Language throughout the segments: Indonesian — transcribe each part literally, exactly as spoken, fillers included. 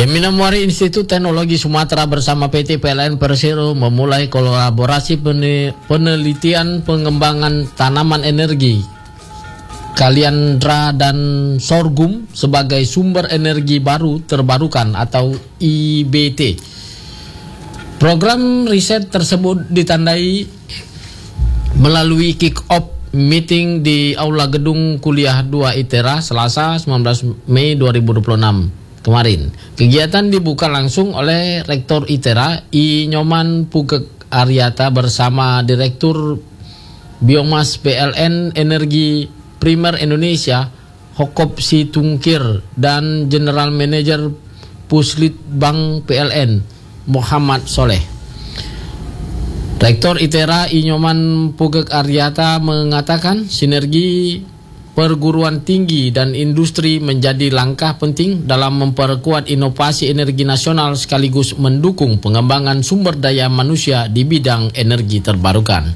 Minamwari Institut Teknologi Sumatera bersama P T P L N Persero memulai kolaborasi penelitian pengembangan tanaman energi kaliandra dan sorghum sebagai sumber energi baru terbarukan atau I B T. Program riset tersebut ditandai melalui kick-off meeting di Aula Gedung Kuliah dua ITERA Selasa sembilan belas Mei dua ribu dua puluh enam kemarin. Kegiatan dibuka langsung oleh Rektor ITERA I Nyoman Pugek Aryata bersama Direktur Biomas P L N Energi Primer Indonesia Hokop Situngkir dan General Manager Puslitbang P L N Muhammad Soleh. Rektor ITERA I Nyoman Pugek Aryata mengatakan sinergi perguruan tinggi dan industri menjadi langkah penting dalam memperkuat inovasi energi nasional sekaligus mendukung pengembangan sumber daya manusia di bidang energi terbarukan.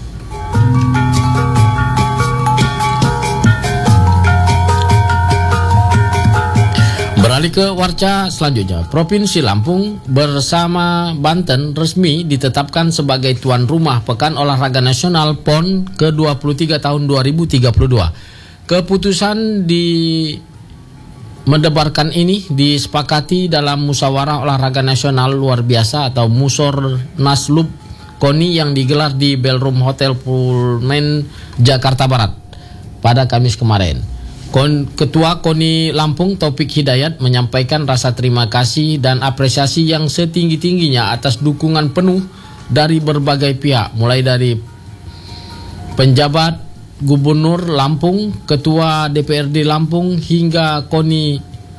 Beralih ke warca selanjutnya, Provinsi Lampung bersama Banten resmi ditetapkan sebagai tuan rumah Pekan Olahraga Nasional P O N ke dua puluh tiga tahun dua ribu tiga puluh dua. Keputusan di mendebarkan ini disepakati dalam Musyawarah Olahraga Nasional Luar Biasa atau Musor Naslub KONI yang digelar di Ballroom Hotel Pullman Jakarta Barat pada Kamis kemarin. Ketua KONI Lampung Taufik Hidayat menyampaikan rasa terima kasih dan apresiasi yang setinggi-tingginya atas dukungan penuh dari berbagai pihak, mulai dari penjabat Gubernur Lampung, Ketua D P R D Lampung hingga KONI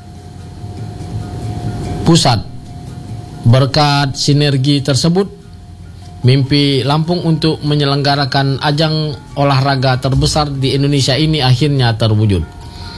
Pusat. Berkat sinergi tersebut, mimpi Lampung untuk menyelenggarakan ajang olahraga terbesar di Indonesia ini akhirnya terwujud.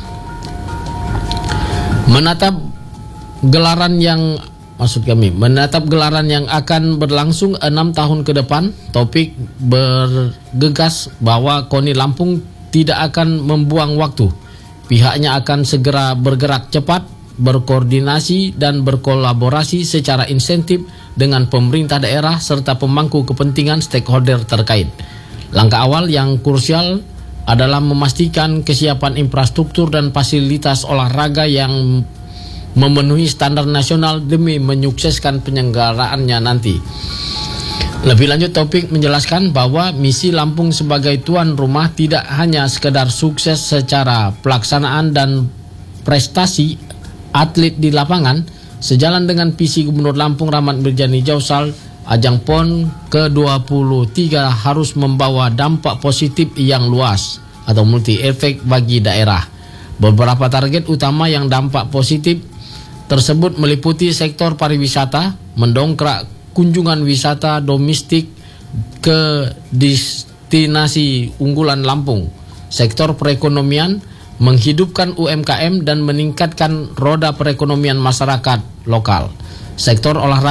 Menatap gelaran yang maksud kami menatap gelaran yang akan berlangsung enam tahun ke depan, Topik bergegas bahwa KONI Lampung tidak akan membuang waktu. Pihaknya akan segera bergerak cepat, berkoordinasi dan berkolaborasi secara insentif dengan pemerintah daerah serta pemangku kepentingan stakeholder terkait. Langkah awal yang krusial adalah memastikan kesiapan infrastruktur dan fasilitas olahraga yang memenuhi standar nasional demi menyukseskan penyelenggaraannya nanti. Lebih lanjut, Topik menjelaskan bahwa misi Lampung sebagai tuan rumah tidak hanya sekedar sukses secara pelaksanaan dan prestasi atlet di lapangan. Sejalan dengan visi Gubernur Lampung Rahmat Mirjani Jausal, ajang P O N ke dua puluh tiga harus membawa dampak positif yang luas atau multi efek bagi daerah. Beberapa target utama yang dampak positif tersebut meliputi sektor pariwisata, mendongkrak kunjungan wisata domestik ke destinasi unggulan Lampung, sektor perekonomian, menghidupkan U M K M dan meningkatkan roda perekonomian masyarakat lokal, sektor olahraga